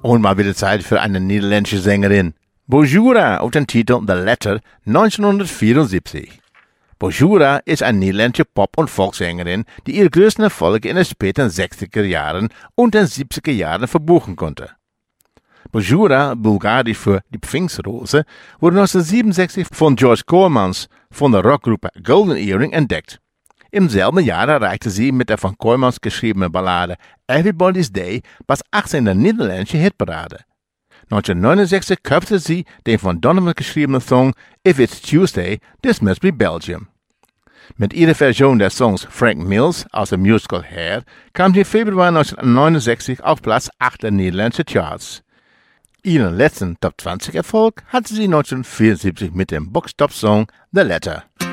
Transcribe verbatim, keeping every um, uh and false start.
Und mal wieder Zeit für eine niederländische Sängerin. Bojura auf den Titel The Letter neunzehnhundertvierundsiebzig. Bojura ist eine niederländische Pop- und Volkssängerin, die ihre größten Erfolge in den späten sechziger Jahren und den siebziger Jahren verbuchen konnte. Bojura, bulgarisch für die Pfingstrose, wurde neunzehnhundertsiebenundsechzig von George Kooijmans von der Rockgruppe Golden Earring entdeckt. Im selben Jahr erreichte sie mit der von Kooijmans geschriebenen Ballade Everybody's Day Platz achtzehn in der niederländischen Hitparade. neunzehnhundertneunundsechzig köpfte sie den von Donovan geschriebenen Song If It's Tuesday, This Must Be Belgium. Mit ihrer Version des Songs Frank Mills aus dem Musical Hair kam sie im Februar neunzehnhundertneunundsechzig auf Platz acht der niederländischen Charts. Ihren letzten Top zwanzig Erfolg hatte sie neunzehnhundertvierundsiebzig mit dem Boxstop-Song The Letter.